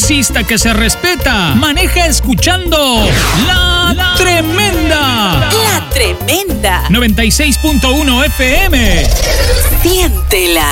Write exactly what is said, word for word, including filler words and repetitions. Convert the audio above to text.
taxista que se respeta maneja escuchando La, la Tremenda. La Tremenda. noventa y seis punto uno F M. Siéntela.